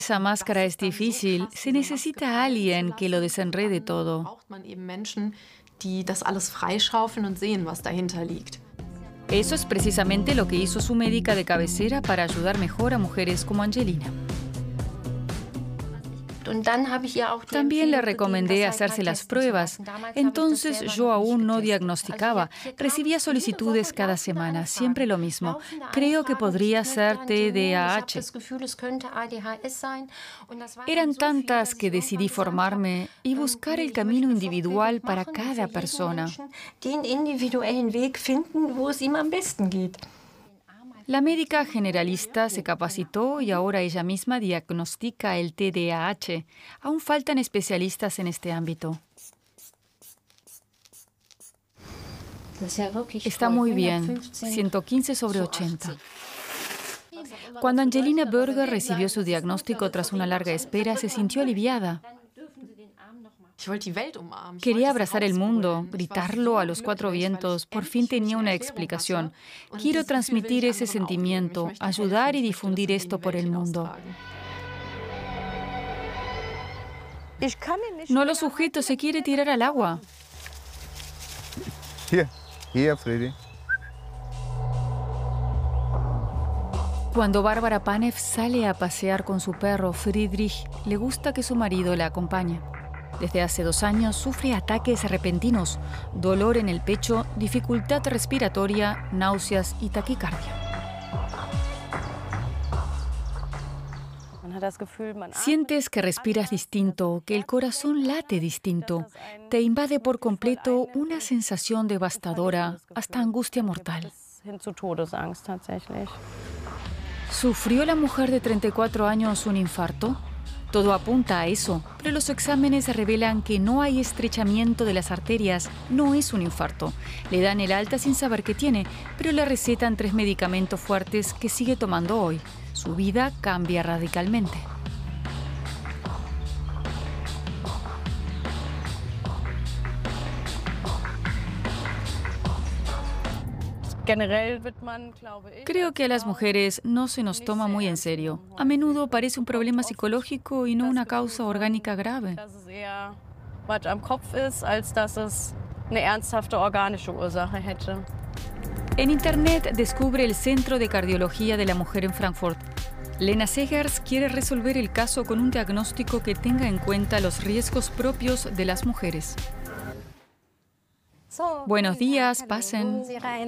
Esa máscara es difícil. Se necesita alguien que lo desenrede todo. Braucht man eben Menschen, die das alles freischaufeln und sehen, was dahinter liegt. Eso es precisamente lo que hizo su médica de cabecera para ayudar mejor a mujeres como Angelina. También le recomendé hacerse las pruebas. Entonces yo aún no diagnosticaba. Recibía solicitudes cada semana, siempre lo mismo. Creo que podría ser TDAH. Eran tantas que decidí formarme y buscar el camino individual para cada persona. La médica generalista se capacitó y ahora ella misma diagnostica el TDAH. Aún faltan especialistas en este ámbito. Está muy bien, 115/80. Cuando Angelina Berger recibió su diagnóstico tras una larga espera, se sintió aliviada. Quería abrazar el mundo, gritarlo a los cuatro vientos. Por fin tenía una explicación. Quiero transmitir ese sentimiento, ayudar y difundir esto por el mundo. No lo sujeto, se quiere tirar al agua. Hier, Freddy. Cuando Bárbara Panev sale a pasear con su perro Friedrich, le gusta que su marido la acompañe. Desde hace 2 años sufre ataques repentinos, dolor en el pecho, dificultad respiratoria, náuseas y taquicardia. Sientes que respiras distinto, que el corazón late distinto. Te invade por completo una sensación devastadora, hasta angustia mortal. ¿Sufrió la mujer de 34 años un infarto? Todo apunta a eso, pero los exámenes revelan que no hay estrechamiento de las arterias, no es un infarto. Le dan el alta sin saber qué tiene, pero le recetan 3 medicamentos fuertes que sigue tomando hoy. Su vida cambia radicalmente. Creo que a las mujeres no se nos toma muy en serio. A menudo parece un problema psicológico y no una causa orgánica grave. En Internet descubre el Centro de Cardiología de la Mujer en Frankfurt. Lena Segers quiere resolver el caso con un diagnóstico que tenga en cuenta los riesgos propios de las mujeres. Buenos días, pasen.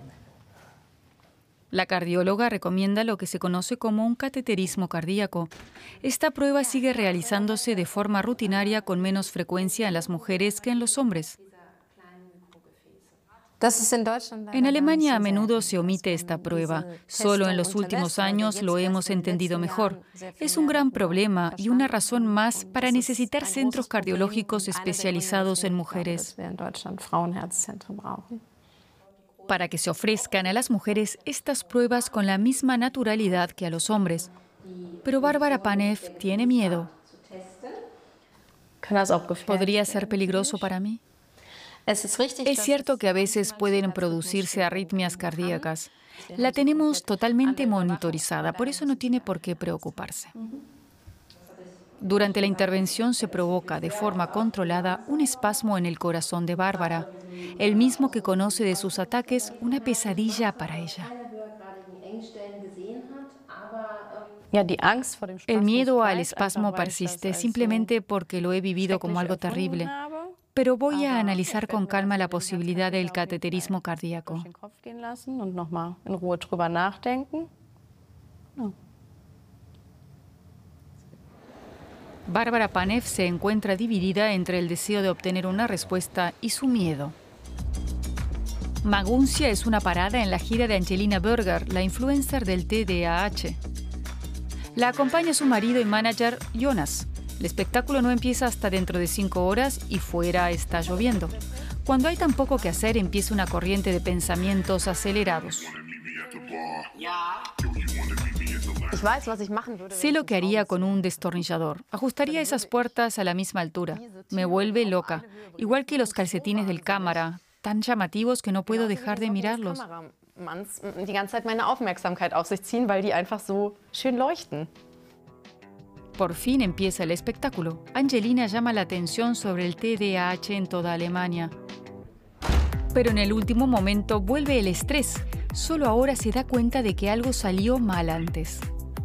La cardióloga recomienda lo que se conoce como un cateterismo cardíaco. Esta prueba sigue realizándose de forma rutinaria con menos frecuencia en las mujeres que en los hombres. En Alemania a menudo se omite esta prueba. Solo en los últimos años lo hemos entendido mejor. Es un gran problema y una razón más para necesitar centros cardiológicos especializados en mujeres. Para que se ofrezcan a las mujeres estas pruebas con la misma naturalidad que a los hombres. Pero Bárbara Panev tiene miedo. ¿Podría ser peligroso para mí? Es cierto que a veces pueden producirse arritmias cardíacas. La tenemos totalmente monitorizada, por eso no tiene por qué preocuparse. Durante la intervención se provoca de forma controlada un espasmo en el corazón de Bárbara, el mismo que conoce de sus ataques, una pesadilla para ella. El miedo al espasmo persiste simplemente porque lo he vivido como algo terrible, pero voy a analizar con calma la posibilidad del cateterismo cardíaco. Bárbara Panev se encuentra dividida entre el deseo de obtener una respuesta y su miedo. Maguncia es una parada en la gira de Angelina Berger, la influencer del TDAH. La acompaña su marido y manager, Jonas. El espectáculo no empieza hasta dentro de 5 horas y fuera está lloviendo. Cuando hay tan poco que hacer, empieza una corriente de pensamientos acelerados. Sé lo que haría con un destornillador. Ajustaría esas puertas a la misma altura. Me vuelve loca. Igual que los calcetines del cámara, tan llamativos que no puedo dejar de mirarlos. Por fin empieza el espectáculo. Angelina llama la atención sobre el TDAH en toda Alemania. Pero en el último momento vuelve el estrés. Solo ahora se da cuenta de que algo salió mal antes.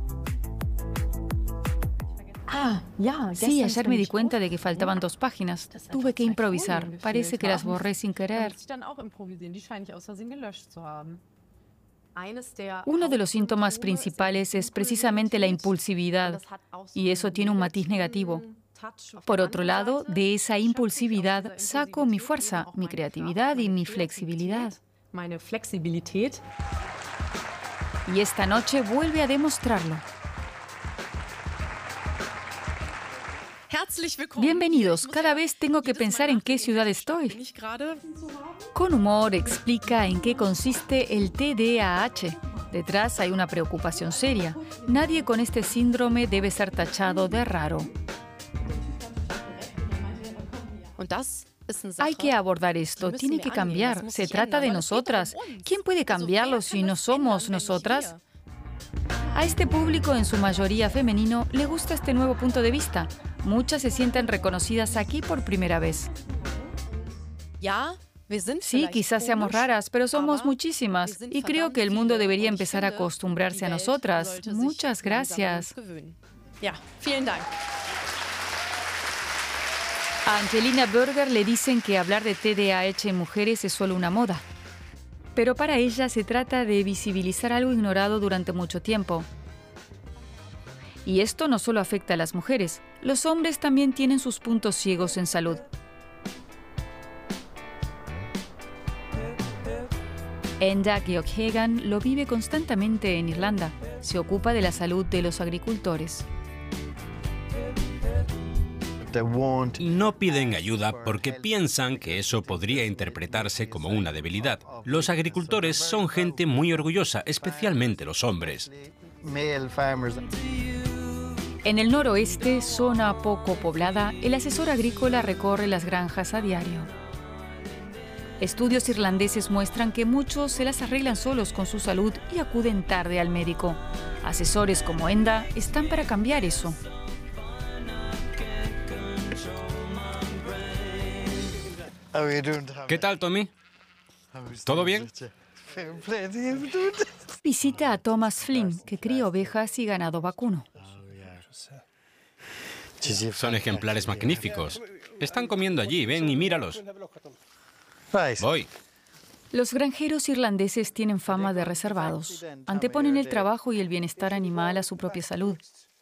Sí, ayer me di cuenta de que faltaban 2 páginas. Tuve que improvisar. Parece que las borré sin querer. Uno de los síntomas principales es precisamente la impulsividad, y eso tiene un matiz negativo. Por otro lado, de esa impulsividad saco mi fuerza, mi creatividad y mi flexibilidad. Y esta noche vuelve a demostrarlo. Bienvenidos. Cada vez tengo que pensar en qué ciudad estoy. Con humor explica en qué consiste el TDAH. Detrás hay una preocupación seria. Nadie con este síndrome debe ser tachado de raro. Hay que abordar esto. Tiene que cambiar. Se trata de nosotras. ¿Quién puede cambiarlo si no somos nosotras? A este público, en su mayoría femenino, le gusta este nuevo punto de vista. Muchas se sienten reconocidas aquí por primera vez. Sí, quizás seamos raras, pero somos muchísimas. Y creo que el mundo debería empezar a acostumbrarse a nosotras. Muchas gracias. A Angelina Berger le dicen que hablar de TDAH en mujeres es solo una moda. Pero para ella se trata de visibilizar algo ignorado durante mucho tiempo. Y esto no solo afecta a las mujeres, los hombres también tienen sus puntos ciegos en salud. Enda Geoghegan lo vive constantemente en Irlanda. Se ocupa de la salud de los agricultores. No piden ayuda porque piensan que eso podría interpretarse como una debilidad. Los agricultores son gente muy orgullosa, especialmente los hombres. En el noroeste, zona poco poblada, el asesor agrícola recorre las granjas a diario. Estudios irlandeses muestran que muchos se las arreglan solos con su salud y acuden tarde al médico. Asesores como Enda están para cambiar eso. ¿Qué tal, Tommy? ¿Todo bien? Visita a Thomas Flynn, que cría ovejas y ganado vacuno. Son ejemplares magníficos. Están comiendo allí, ven y míralos. Voy. Los granjeros irlandeses tienen fama de reservados. Anteponen el trabajo y el bienestar animal a su propia salud.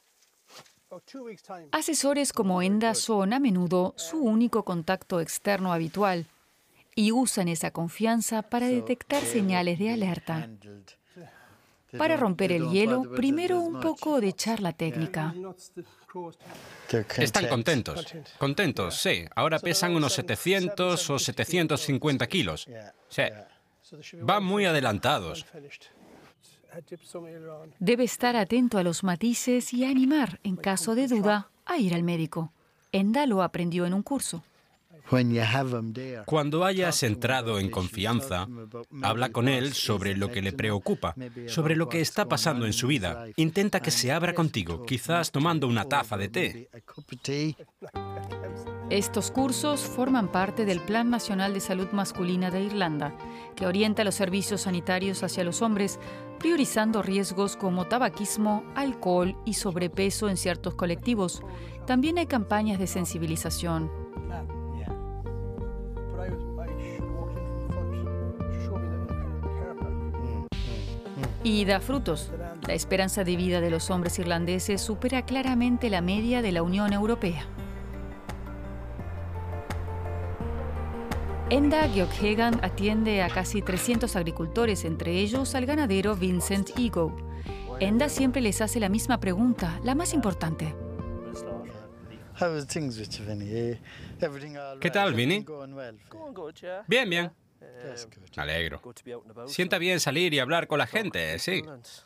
Asesores como Enda son a menudo su único contacto externo habitual y usan esa confianza para detectar señales de alerta. Para romper el hielo, primero un poco de charla técnica. Están contentos. Contentos, sí. Ahora pesan unos 700 o 750 kilos. Sí. Van muy adelantados. Debe estar atento a los matices y animar, en caso de duda, a ir al médico. Enda lo aprendió en un curso. Cuando hayas entrado en confianza, habla con él sobre lo que le preocupa, sobre lo que está pasando en su vida. Intenta que se abra contigo, quizás tomando una taza de té. Estos cursos forman parte del Plan Nacional de Salud Masculina de Irlanda, que orienta los servicios sanitarios hacia los hombres, priorizando riesgos como tabaquismo, alcohol y sobrepeso en ciertos colectivos. También hay campañas de sensibilización. Y da frutos. La esperanza de vida de los hombres irlandeses supera claramente la media de la Unión Europea. Enda Geoghegan atiende a casi 300 agricultores, entre ellos al ganadero Vincent Ego. Enda siempre les hace la misma pregunta, la más importante. ¿Qué tal, Vinny? Bien, bien. Me alegro. Sienta bien salir y hablar con la gente, sí.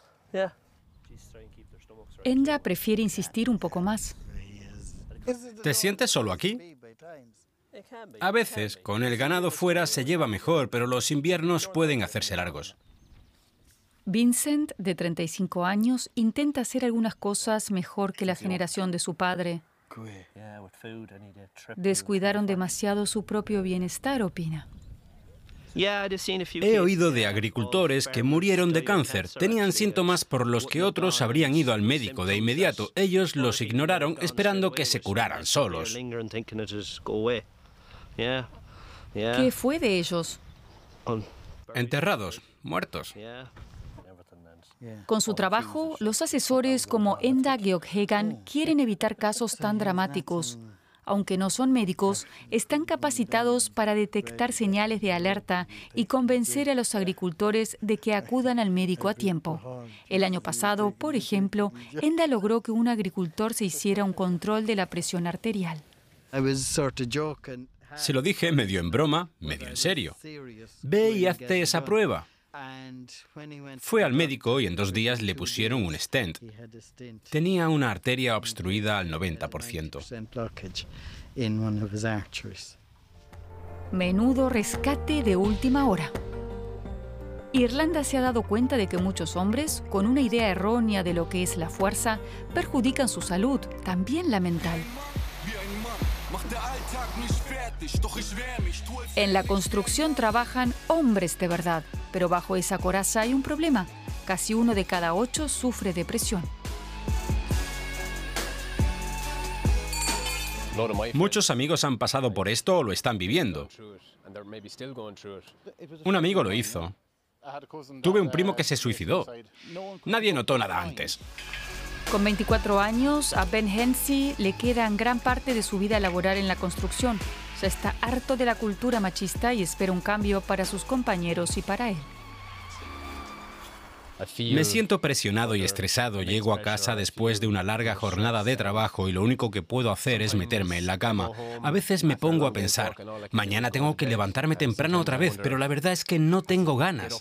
Enda prefiere insistir un poco más. ¿Te sientes solo aquí? A veces, con el ganado fuera se lleva mejor, pero los inviernos pueden hacerse largos. Vincent, de 35 años, intenta hacer algunas cosas mejor que la generación de su padre. Descuidaron demasiado su propio bienestar, opina. He oído de agricultores que murieron de cáncer. Tenían síntomas por los que otros habrían ido al médico de inmediato. Ellos los ignoraron esperando que se curaran solos. ¿Qué fue de ellos? Enterrados, muertos. Con su trabajo, los asesores como Enda Geoghegan quieren evitar casos tan dramáticos. Aunque no son médicos, están capacitados para detectar señales de alerta y convencer a los agricultores de que acudan al médico a tiempo. El año pasado, por ejemplo, Enda logró que un agricultor se hiciera un control de la presión arterial. Se lo dije medio en broma, medio en serio. Ve y hazte esa prueba. Fue al médico y en 2 días le pusieron un stent. Tenía una arteria obstruida al 90%. Menudo rescate de última hora. Irlanda se ha dado cuenta de que muchos hombres, con una idea errónea de lo que es la fuerza, perjudican su salud, también la mental. En la construcción trabajan hombres de verdad, pero bajo esa coraza hay un problema. Casi 1 de cada 8 sufre depresión. Muchos amigos han pasado por esto o lo están viviendo. Un amigo lo hizo. Tuve un primo que se suicidó. Nadie notó nada antes. Con 24 años, a Ben Hensey le queda gran parte de su vida laboral en la construcción. Ya está harto de la cultura machista y espera un cambio para sus compañeros y para él. Me siento presionado y estresado. Llego a casa después de una larga jornada de trabajo y lo único que puedo hacer es meterme en la cama. A veces me pongo a pensar, mañana tengo que levantarme temprano otra vez, pero la verdad es que no tengo ganas.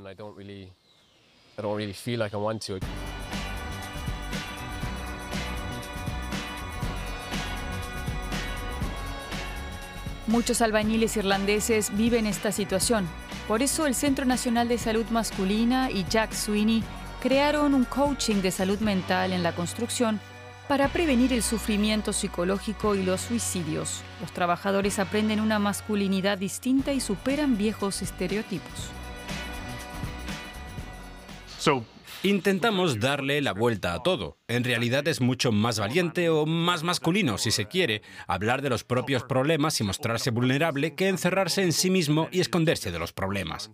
Muchos albañiles irlandeses viven esta situación. Por eso el Centro Nacional de Salud Masculina y Jack Sweeney crearon un coaching de salud mental en la construcción para prevenir el sufrimiento psicológico y los suicidios. Los trabajadores aprenden una masculinidad distinta y superan viejos estereotipos. Intentamos darle la vuelta a todo. En realidad es mucho más valiente o más masculino, si se quiere, hablar de los propios problemas y mostrarse vulnerable que encerrarse en sí mismo y esconderse de los problemas.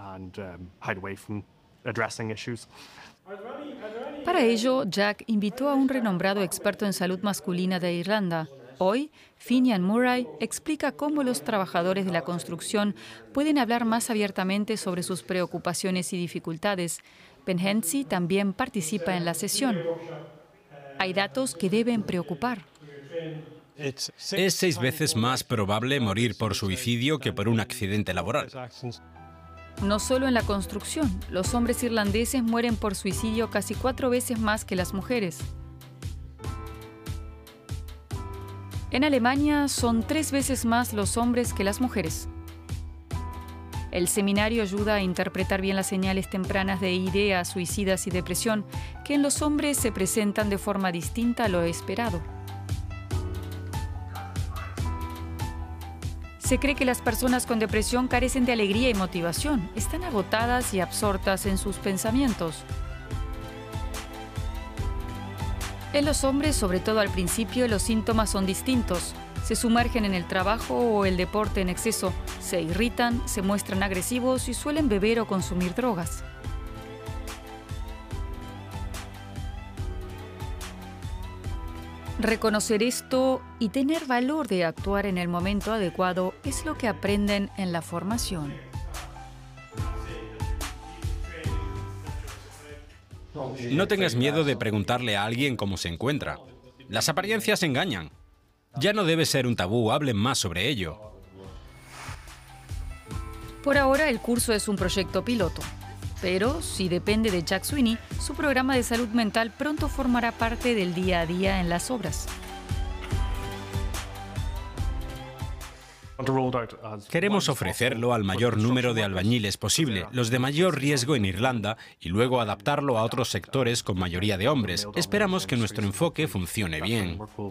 Para ello, Jack invitó a un renombrado experto en salud masculina de Irlanda. Hoy, Finian Murray explica cómo los trabajadores de la construcción pueden hablar más abiertamente sobre sus preocupaciones y dificultades. Ben Hensey también participa en la sesión. Hay datos que deben preocupar. Es 6 veces más probable morir por suicidio que por un accidente laboral. No solo en la construcción, los hombres irlandeses mueren por suicidio casi 4 veces más que las mujeres. En Alemania son 3 veces más los hombres que las mujeres. El seminario ayuda a interpretar bien las señales tempranas de ideas suicidas y depresión, que en los hombres se presentan de forma distinta a lo esperado. Se cree que las personas con depresión carecen de alegría y motivación, están agotadas y absortas en sus pensamientos. En los hombres, sobre todo al principio, los síntomas son distintos. Se sumergen en el trabajo o el deporte en exceso, se irritan, se muestran agresivos y suelen beber o consumir drogas. Reconocer esto y tener valor de actuar en el momento adecuado es lo que aprenden en la formación. No tengas miedo de preguntarle a alguien cómo se encuentra. Las apariencias engañan. Ya no debe ser un tabú, hablen más sobre ello. Por ahora el curso es un proyecto piloto, pero si depende de Jack Sweeney, su programa de salud mental pronto formará parte del día a día en las obras. Queremos ofrecerlo al mayor número de albañiles posible, los de mayor riesgo en Irlanda, y luego adaptarlo a otros sectores con mayoría de hombres. Esperamos que nuestro enfoque funcione bien.